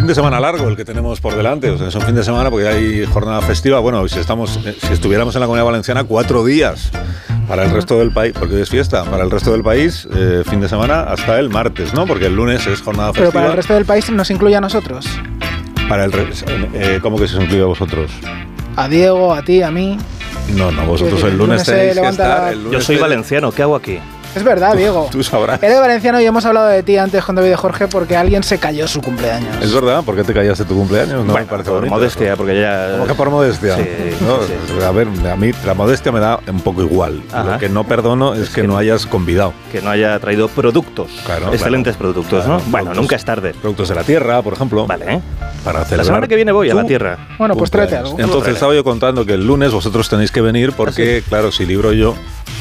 fin de semana largo el que tenemos por delante. O sea, es un fin de semana porque hay jornada festiva. Bueno, si estuviéramos en la Comunidad Valenciana, 4 días para el resto del país, porque hoy es fiesta. Para el resto del país, fin de semana hasta el martes, ¿no? Porque el lunes es jornada festiva. Pero para el resto del país nos incluye a nosotros. ¿Cómo que se os incluye a vosotros? A Diego, a ti, a mí. No, vosotros el lunes tenéis que estar. Yo soy valenciano, ¿qué hago aquí? Es verdad, Diego. Tú sabrás. Eres valenciano y hemos hablado de ti antes con David y Jorge porque alguien se cayó su cumpleaños. Es verdad, ¿por qué te callaste tu cumpleaños? No, bueno, me parece por bonito. modestia, porque ya... ¿Cómo que por modestia? Sí, ¿no? sí. A ver, a mí la modestia me da un poco igual. Ajá. Lo que no perdono es que no hayas convidado. Que no haya traído productos. Claro, excelentes productos, claro, ¿no? Bueno, productos, nunca es tarde. Productos de la tierra, por ejemplo. Vale, ¿eh? Para celebrar. La semana que viene voy a la tierra. Bueno, pues tráete algo. Entonces estaba yo contando que el lunes vosotros tenéis que venir porque, claro, si libro yo,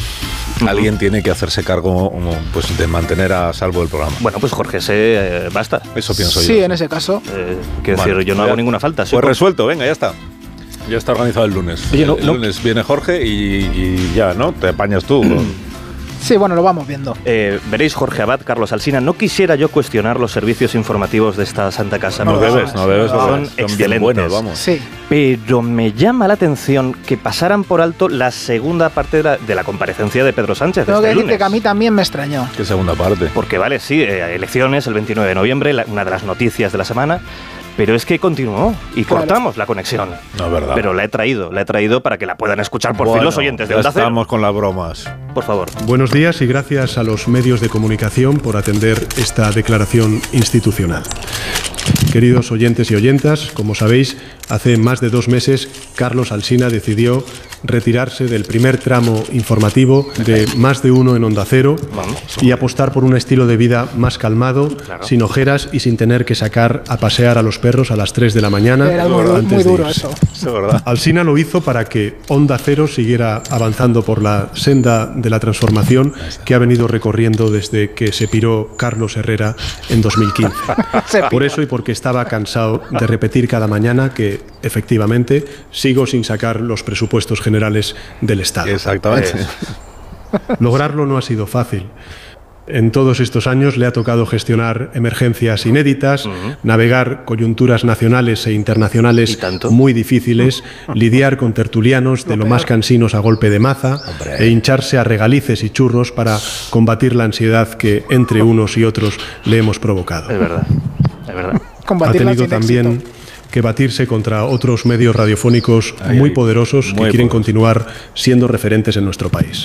alguien tiene que hacerse cargo pues, de mantener a salvo el programa. Bueno, pues Jorge, basta. Eso pienso yo. Sí, en ese caso. Quiero decir, yo no hago ninguna falta. Pues resuelto, venga, ya está. Ya está organizado el lunes. Oye, el lunes viene Jorge y ya, ¿no? Te apañas tú. Sí, bueno, lo vamos viendo. Veréis, Jorge Abad, Carlos Alsina, no quisiera yo cuestionar los servicios informativos de esta Santa Casa. No debes, son excelentes. Buenos, vamos. Sí. Pero me llama la atención que pasaran por alto la segunda parte de la comparecencia de Pedro Sánchez. Tengo que decirte lunes. que a mí también me extrañó. ¿Qué segunda parte? Porque vale, sí, elecciones el 29 de noviembre, una de las noticias de la semana. Pero es que continuó y cortamos la conexión. No, es verdad. Pero la he traído para que la puedan escuchar por fin los oyentes de ya Onda Cero. estamos con las bromas. Por favor. Buenos días y gracias a los medios de comunicación por atender esta declaración institucional. Queridos oyentes y oyentas, como sabéis, hace más de 2 meses Carlos Alsina decidió retirarse del primer tramo informativo de Más de Uno en Onda Cero y apostar por un estilo de vida más calmado, sin ojeras y sin tener que sacar a pasear a los perros a las 3 de la mañana. Era muy duro eso. Es verdad. Alsina lo hizo para que Onda Cero siguiera avanzando por la senda de la transformación que ha venido recorriendo desde que se piró Carlos Herrera en 2015. Por eso y porque estaba cansado de repetir cada mañana que, efectivamente, sigo sin sacar los presupuestos generales del Estado. Exactamente. Lograrlo no ha sido fácil. En todos estos años le ha tocado gestionar emergencias inéditas, navegar coyunturas nacionales e internacionales muy difíciles, lidiar con tertulianos de lo más cansinos a golpe de maza e hincharse a regalices y churros para combatir la ansiedad que entre unos y otros le hemos provocado. Es verdad, es verdad. Ha tenido también que batirse contra otros medios radiofónicos muy poderosos que quieren continuar siendo referentes en nuestro país.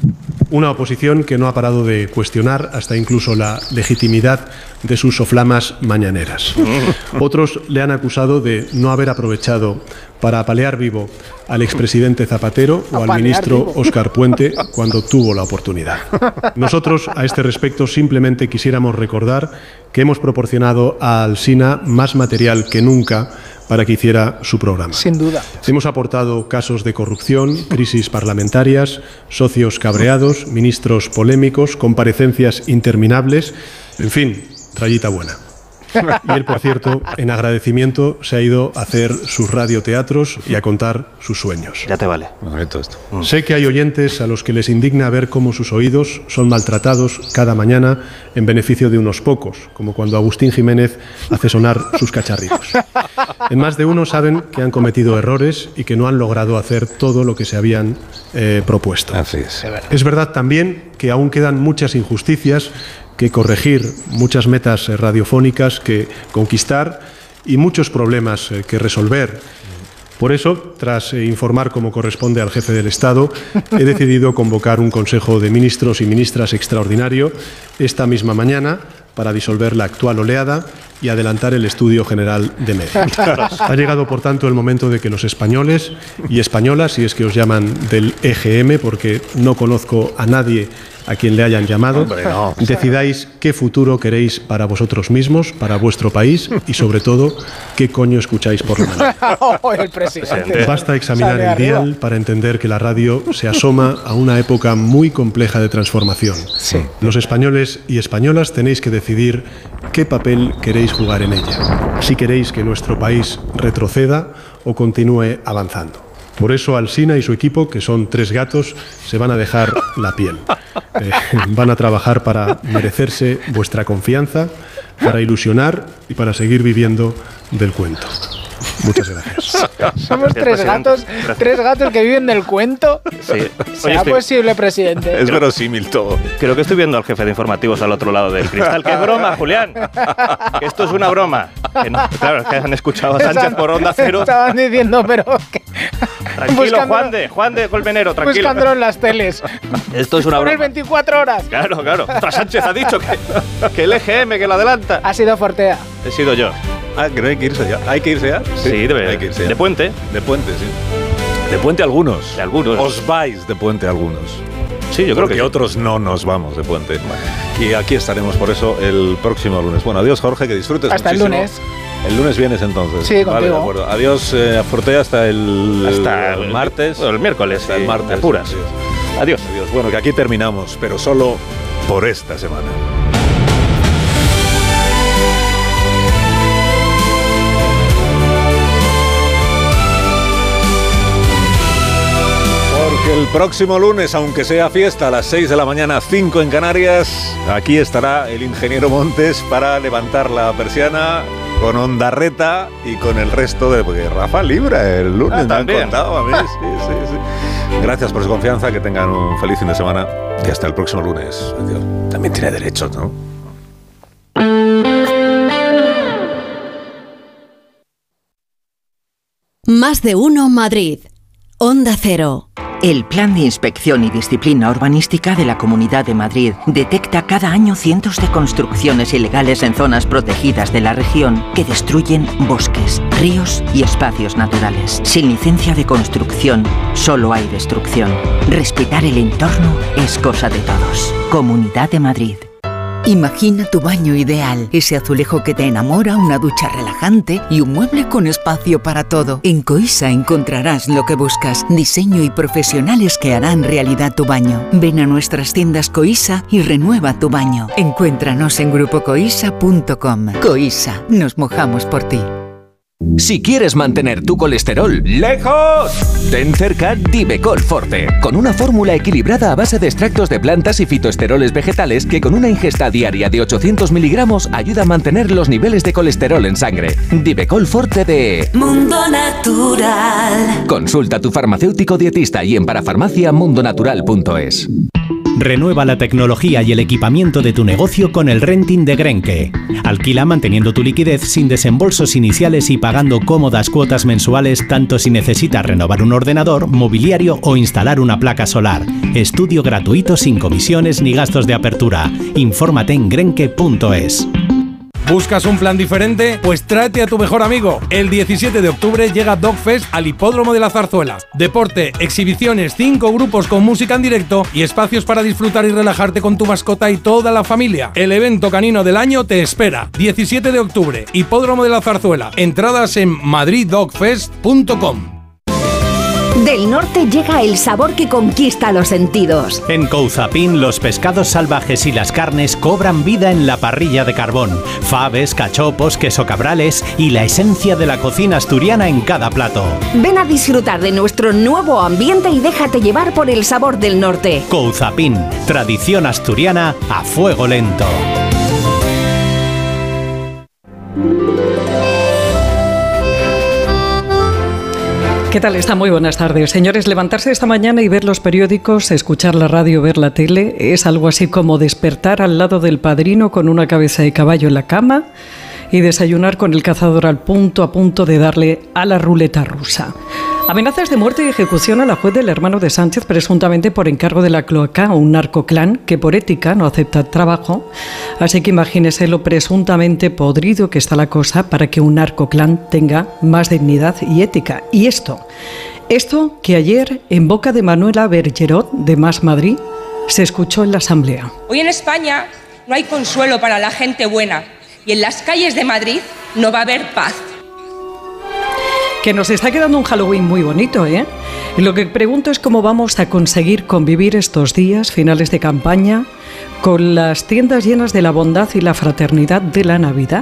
Una oposición que no ha parado de cuestionar hasta incluso la legitimidad de sus soflamas mañaneras. Otros le han acusado de no haber aprovechado para apalear vivo al expresidente Zapatero o al ministro Óscar Puente cuando tuvo la oportunidad. Nosotros, a este respecto, simplemente quisiéramos recordar que hemos proporcionado a Alsina más material que nunca para que hiciera su programa. Sin duda. Hemos aportado casos de corrupción, crisis parlamentarias, socios cabreados, ministros polémicos, comparecencias interminables, en fin, rayita buena. Y él, por cierto, en agradecimiento se ha ido a hacer sus radioteatros y a contar sus sueños. Ya te vale. Bonito esto. Sé que hay oyentes a los que les indigna ver cómo sus oídos son maltratados cada mañana en beneficio de unos pocos, como cuando Agustín Jiménez hace sonar sus cacharritos. En más de uno saben que han cometido errores y que no han logrado hacer todo lo que se habían propuesto. Así es. Es verdad también que aún quedan muchas injusticias que corregir, muchas metas radiofónicas que conquistar y muchos problemas que resolver. Por eso, tras informar como corresponde al jefe del Estado, he decidido convocar un Consejo de Ministros y Ministras extraordinario esta misma mañana para disolver la actual oleada y adelantar el estudio general de medios. Ha llegado, por tanto, el momento de que los españoles y españolas, si es que os llaman del EGM, porque no conozco a nadie a quien le hayan llamado, decidáis qué futuro queréis para vosotros mismos, para vuestro país y, sobre todo, qué coño escucháis por la mañana. El presidente. Basta examinar el dial para entender que la radio se asoma a una época muy compleja de transformación. Sí. Los españoles y españolas tenéis que decidir qué papel queréis jugar en ella, si queréis que nuestro país retroceda o continúe avanzando. Por eso Alsina y su equipo, que son 3 gatos, se van a dejar la piel. Van a trabajar para merecerse vuestra confianza, para ilusionar y para seguir viviendo del cuento. Muchas gracias. Somos tres gatos que viven del cuento. Sí. ¿Será posible, presidente? Es verosímil todo. Creo que estoy viendo al jefe de informativos al otro lado del cristal. ¡Qué broma, Julián! Que esto es una broma. Que no, claro, es que han escuchado a Sánchez por Onda Cero. Estaban diciendo, pero... Tranquilo, Juan de Colmenero, tranquilo. Buscándolo en las teles. Esto es una broma. 24 horas. Claro. Ostras, Sánchez ha dicho que el EGM, que lo adelanta. Ha sido Fortea. He sido yo. Que no hay que irse ya. ¿Hay que irse ya? Sí, hay que irse ya. De puente. De puente, sí. De puente algunos. De algunos. Os vais de puente algunos. Sí, yo creo que otros no nos vamos de puente. Bueno. Y aquí estaremos por eso el próximo lunes. Bueno, adiós Jorge, que disfrutes hasta muchísimo. El lunes. El lunes vienes entonces. Sí, contigo. Vale, de acuerdo. Adiós Fortea hasta el martes. El miércoles. Hasta el martes. Apuras. Adiós. Adiós. Bueno, que aquí terminamos, pero solo por esta semana. Porque el próximo lunes, aunque sea fiesta, a las 6 de la mañana, 5 en Canarias, aquí estará el ingeniero Montes para levantar la persiana con Ondarreta y con el resto de... Porque Rafa libra el lunes, me han contado a mí. Sí. Gracias por su confianza, que tengan un feliz fin de semana y hasta el próximo lunes. Dios, también tiene derechos, ¿no? Más de uno Madrid. Onda Cero. El Plan de Inspección y Disciplina Urbanística de la Comunidad de Madrid detecta cada año cientos de construcciones ilegales en zonas protegidas de la región que destruyen bosques, ríos y espacios naturales. Sin licencia de construcción, solo hay destrucción. Respetar el entorno es cosa de todos. Comunidad de Madrid. Imagina tu baño ideal, ese azulejo que te enamora, una ducha relajante y un mueble con espacio para todo. En Coisa encontrarás lo que buscas, diseño y profesionales que harán realidad tu baño. Ven a nuestras tiendas Coisa y renueva tu baño. Encuéntranos en grupocoisa.com. Coisa, nos mojamos por ti. Si quieres mantener tu colesterol lejos, ten cerca Divecol Forte, con una fórmula equilibrada a base de extractos de plantas y fitoesteroles vegetales que con una ingesta diaria de 800 miligramos ayuda a mantener los niveles de colesterol en sangre. Divecol Forte de Mundo Natural. Consulta a tu farmacéutico dietista y en parafarmaciamundonatural.es. Renueva la tecnología y el equipamiento de tu negocio con el renting de Grenke. Alquila manteniendo tu liquidez sin desembolsos iniciales y pagando cómodas cuotas mensuales tanto si necesitas renovar un ordenador, mobiliario o instalar una placa solar. Estudio gratuito sin comisiones ni gastos de apertura. Infórmate en grenke.es. ¿Buscas un plan diferente? Pues tráete a tu mejor amigo. El 17 de octubre llega Dogfest al Hipódromo de la Zarzuela. Deporte, exhibiciones, 5 grupos con música en directo y espacios para disfrutar y relajarte con tu mascota y toda la familia. El evento canino del año te espera. 17 de octubre, Hipódromo de la Zarzuela. Entradas en madriddogfest.com. Del norte llega el sabor que conquista los sentidos. En Couzapin, los pescados salvajes y las carnes cobran vida en la parrilla de carbón. Faves, cachopos, queso cabrales y la esencia de la cocina asturiana en cada plato. Ven a disfrutar de nuestro nuevo ambiente y déjate llevar por el sabor del norte. Couzapin, tradición asturiana a fuego lento. ¿Qué tal? Está muy buenas tardes. Señores, levantarse esta mañana y ver los periódicos, escuchar la radio, ver la tele, es algo así como despertar al lado del Padrino con una cabeza de caballo en la cama y desayunar con el cazador a punto de darle a la ruleta rusa. Amenazas de muerte y ejecución a la juez del hermano de Sánchez, presuntamente por encargo de la cloaca, un narcoclan que por ética no acepta trabajo. Así que imagínese lo presuntamente podrido que está la cosa para que un narcoclan tenga más dignidad y ética. Y esto que ayer, en boca de Manuela Bergerot, de Más Madrid, se escuchó en la Asamblea. Hoy en España no hay consuelo para la gente buena y en las calles de Madrid no va a haber paz. Que nos está quedando un Halloween muy bonito, ¿eh? Y lo que pregunto es cómo vamos a conseguir convivir estos días, finales de campaña, con las tiendas llenas de la bondad y la fraternidad de la Navidad.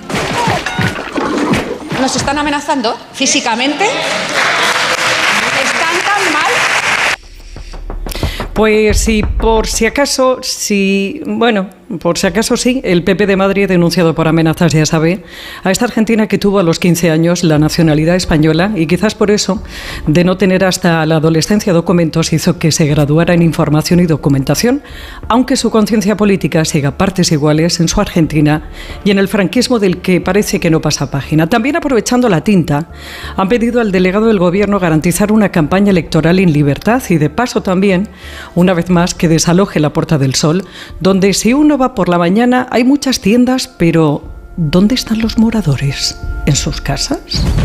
¿Nos están amenazando físicamente? ¿Están tan mal? Pues si por si acaso, bueno, por si acaso sí, el PP de Madrid, denunciado por amenazas, ya sabe, a esta argentina que tuvo a los 15 años la nacionalidad española y quizás por eso, de no tener hasta la adolescencia documentos, hizo que se graduara en información y documentación, aunque su conciencia política siga partes iguales en su Argentina y en el franquismo del que parece que no pasa página. También aprovechando la tinta, han pedido al delegado del gobierno garantizar una campaña electoral en libertad y de paso también, una vez más, que desaloje la Puerta del Sol, donde si uno va por la mañana hay muchas tiendas, pero ¿dónde están los moradores? ¿En sus casas?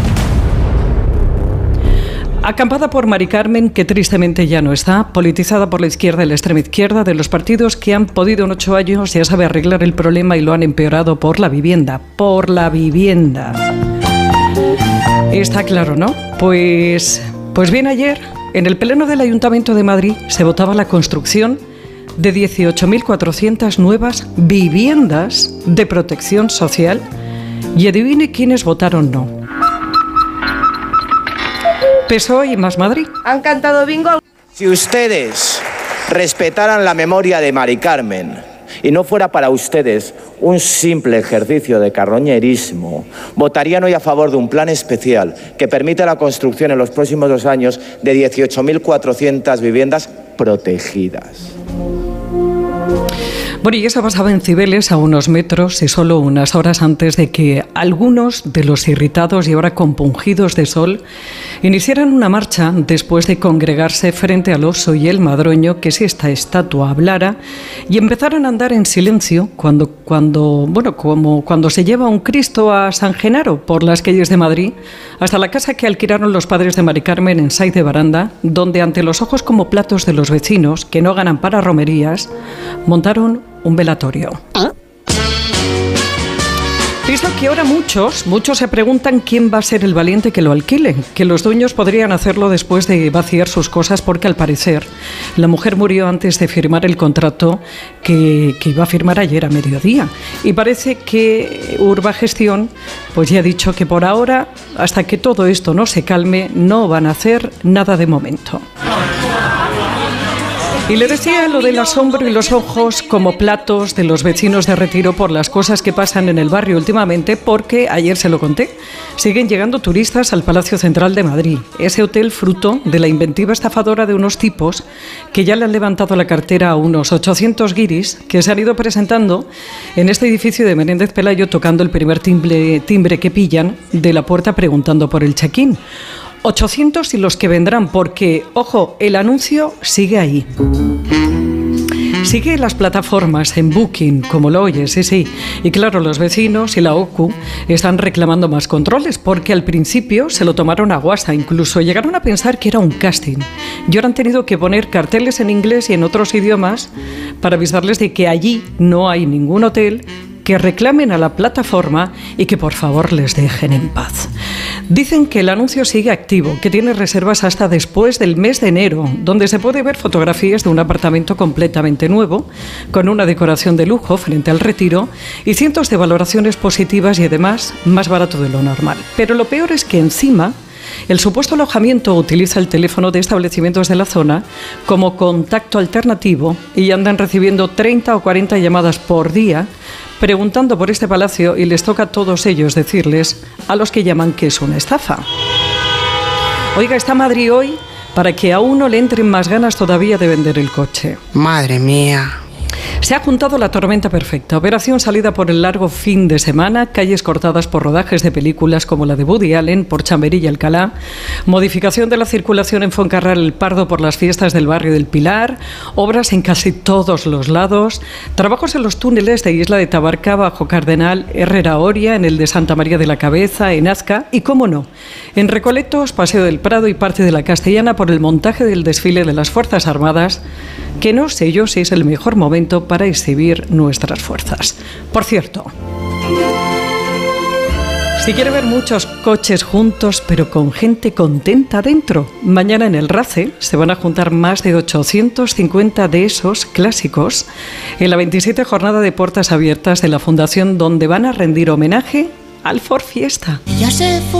Acampada por Mari Carmen, que tristemente ya no está, politizada por la izquierda y la extrema izquierda de los partidos que han podido en 8 años, ya sabe, arreglar el problema y lo han empeorado por la vivienda. Por la vivienda. Está claro, ¿no? Pues bien, ayer, en el Pleno del Ayuntamiento de Madrid, se votaba la construcción de 18.400 nuevas viviendas de protección social y adivine quiénes votaron no. PSOE y Más Madrid. Han cantado bingo. Si ustedes respetaran la memoria de Mari Carmen y no fuera para ustedes un simple ejercicio de carroñerismo, votarían hoy a favor de un plan especial que permite la construcción en los próximos 2 años de 18.400 viviendas protegidas. Bueno, y eso pasaba en Cibeles, a unos metros y solo unas horas antes de que algunos de los irritados y ahora compungidos de sol iniciaran una marcha después de congregarse frente al oso y el madroño, que si esta estatua hablara, y empezaran a andar en silencio como cuando se lleva un Cristo a San Genaro por las calles de Madrid, hasta la casa que alquilaron los padres de Mari Carmen en Saiz de Baranda, donde ante los ojos como platos de los vecinos, que no ganan para romerías, montaron un velatorio. Visto que ahora muchos se preguntan quién va a ser el valiente que lo alquile, que los dueños podrían hacerlo después de vaciar sus cosas porque al parecer la mujer murió antes de firmar el contrato que iba a firmar ayer a mediodía. Y parece que Urbagestión pues ya ha dicho que por ahora, hasta que todo esto no se calme, no van a hacer nada de momento. Y le decía lo del asombro y los ojos como platos de los vecinos de Retiro por las cosas que pasan en el barrio últimamente, porque ayer se lo conté, siguen llegando turistas al Palacio Central de Madrid, ese hotel fruto de la inventiva estafadora de unos tipos que ya le han levantado la cartera a unos 800 guiris que se han ido presentando en este edificio de Menéndez Pelayo tocando el primer timbre que pillan de la puerta preguntando por el check-in. 800 y los que vendrán, porque, ojo, el anuncio sigue ahí. Sigue en las plataformas, en Booking, como lo oyes, sí. Y claro, los vecinos y la OCU están reclamando más controles, porque al principio se lo tomaron a guasa, incluso llegaron a pensar que era un casting. Y ahora han tenido que poner carteles en inglés y en otros idiomas para avisarles de que allí no hay ningún hotel, que reclamen a la plataforma y que por favor les dejen en paz. Dicen que el anuncio sigue activo, que tiene reservas hasta después del mes de enero, donde se puede ver fotografías de un apartamento completamente nuevo, con una decoración de lujo frente al Retiro y cientos de valoraciones positivas y además más barato de lo normal. Pero lo peor es que encima el supuesto alojamiento utiliza el teléfono de establecimientos de la zona como contacto alternativo y andan recibiendo 30 o 40 llamadas por día preguntando por este palacio y les toca a todos ellos decirles a los que llaman que es una estafa. Oiga, está Madrid hoy para que a uno le entren más ganas todavía de vender el coche. Madre mía. Se ha juntado la tormenta perfecta. Operación salida por el largo fin de semana, calles cortadas por rodajes de películas como la de Woody Allen por Chamberí y Alcalá, modificación de la circulación en Fuencarral el Pardo por las fiestas del barrio del Pilar, obras en casi todos los lados, trabajos en los túneles de Isla de Tabarca, Bajo Cardenal, Herrera Oria, en el de Santa María de la Cabeza, en Azca y, cómo no, en Recoletos, Paseo del Prado y parte de la Castellana por el montaje del desfile de las Fuerzas Armadas, que no sé yo si es el mejor momento para exhibir nuestras fuerzas. Por cierto, si quiere ver muchos coches juntos pero con gente contenta dentro, mañana en el RACE se van a juntar más de 850 de esos clásicos en la 27 jornada de puertas abiertas de la Fundación, donde van a rendir homenaje al Ford Fiesta. Ya se fue.